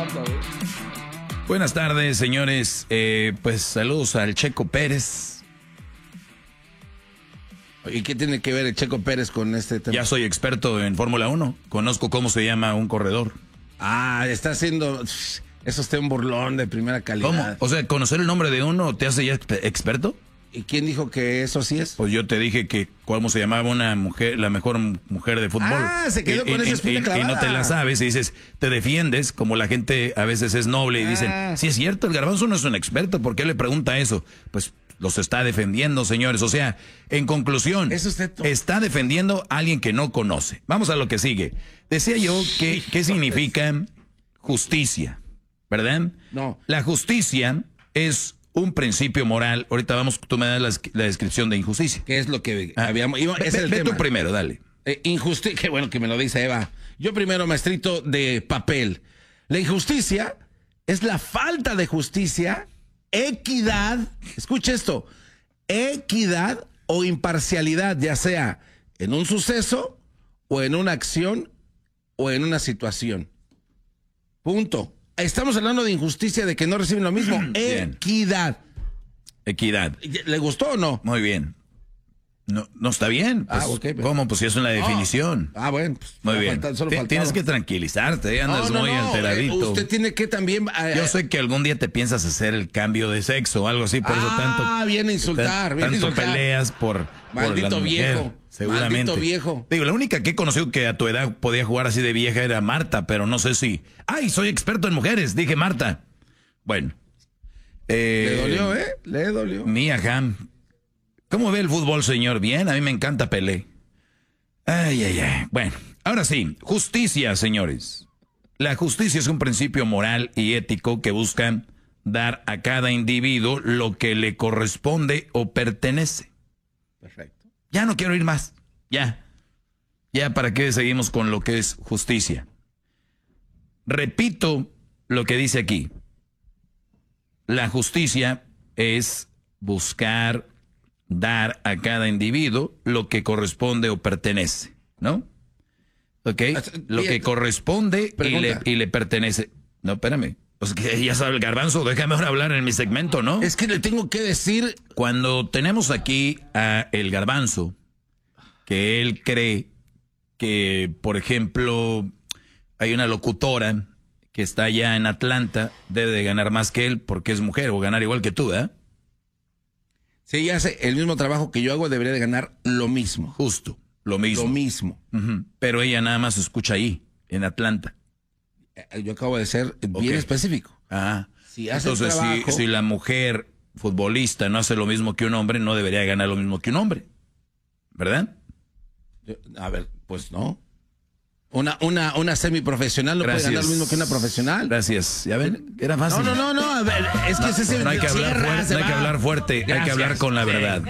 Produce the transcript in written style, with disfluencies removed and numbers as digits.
Buenas tardes, señores. Pues saludos al Checo Pérez. ¿Y qué tiene que ver el Checo Pérez con este tema? Ya soy experto en Fórmula 1. Conozco cómo se llama un corredor. Está haciendo... Eso está un burlón de primera calidad. ¿Cómo? O sea, ¿conocer el nombre de uno te hace ya experto? ¿Y quién dijo que eso sí es? Pues yo te dije que cómo se llamaba una mujer, la mejor mujer de fútbol. Se quedó con esa espina clavada. Y no te la sabes y dices, te defiendes, como la gente a veces es noble y dicen, sí es cierto, el Garbanzo no es un experto, ¿por qué le pregunta eso? Pues los está defendiendo, señores. O sea, en conclusión, está defendiendo a alguien que no conoce. Vamos a lo que sigue. Decía yo que, ¿qué significa justicia? ¿Verdad? No. La justicia es un principio moral. Ahorita vamos, tú me das la descripción de injusticia. ¿Qué es lo que habíamos? Ve tú primero, dale. Injusticia, qué bueno que me lo dice Eva. Yo primero, maestrito de papel. La injusticia es la falta de justicia, equidad, escucha esto, equidad o imparcialidad, ya sea en un suceso o en una acción o en una situación. Punto. Estamos hablando de injusticia, de que no reciben lo mismo. Equidad. Equidad. ¿Le gustó o no? Muy bien. No está bien. Pues, Okay, pero... ¿Cómo? Pues si es una definición. Bueno. Pues, muy bien. Tienes que tranquilizarte, andas muy alteradito. Usted tiene que también... Yo sé que algún día te piensas hacer el cambio de sexo o algo así, por eso tanto... viene a insultar. Tanto peleas por maldito viejo. Seguramente. Maldito viejo. Digo, la única que he conocido que a tu edad podía jugar así de vieja era Marta, pero no sé si... ¡Ay, soy experto en mujeres! Dije Marta. Bueno. Le dolió, Le dolió. Mía Ham. ¿Cómo ve el fútbol, señor? Bien, a mí me encanta Pelé. Ay. Bueno, ahora sí, justicia, señores. La justicia es un principio moral y ético que busca dar a cada individuo lo que le corresponde o pertenece. Perfecto. Ya no quiero ir más. Ya, ¿para qué seguimos con lo que es justicia? Repito lo que dice aquí. La justicia es buscar dar a cada individuo lo que corresponde o pertenece, ¿no? ¿Ok? Lo que corresponde y le pertenece. No, espérame. Pues que ya sabe el Garbanzo, déjame ahora hablar en mi segmento, ¿no? Es que le tengo que decir... Cuando tenemos aquí a el Garbanzo, que él cree que, por ejemplo, hay una locutora que está allá en Atlanta, debe de ganar más que él porque es mujer o ganar igual que tú, ¿eh? Si ella hace el mismo trabajo que yo hago, debería de ganar lo mismo. Justo, lo mismo. Lo mismo. Pero ella nada más escucha ahí, en Atlanta. Yo acabo de ser bien específico. Si hace entonces, trabajo... si la mujer futbolista no hace lo mismo que un hombre, no debería ganar lo mismo que un hombre. ¿Verdad? A ver, pues no. Una semiprofesional no puede ganar lo mismo que una profesional. Gracias. ¿Ya ven? Era fácil. No. A ver, es que no hay que hablar fuerte, hay que hablar con la verdad.